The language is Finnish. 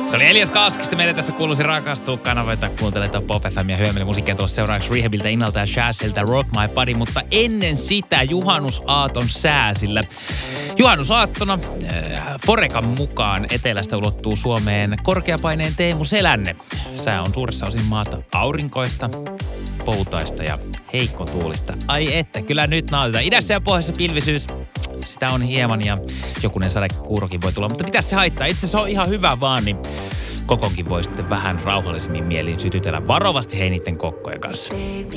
Se oli Elias Kaaskista. Meidän tässä kuuluisi rakastua kanavoita. Kuuntelee Pop FM ja Hyömeli musiikkia tuossa seuraavaksi Rehabilta, Innalta ja Shazilta Rock My Body. Mutta ennen sitä juhannusaaton sää, sillä juhannusaattona Forecan mukaan etelästä ulottuu Suomeen korkeapaineen Teemu Selänne. Sää on suuressa osin maata aurinkoista, poutaista ja heikkotuulista. Ai että, kyllä nyt nautitaan. Idässä ja pohjoisessa pilvisyys. Sitä on hieman ja jokunen sadekuurokin voi tulla, mutta mitä se haittaa? Itse asiassa on ihan hyvä vaan, niin kokonkin voi sitten vähän rauhallisemmin mieliin sytytellä varovasti hei niiden kokkojen kanssa. Baby,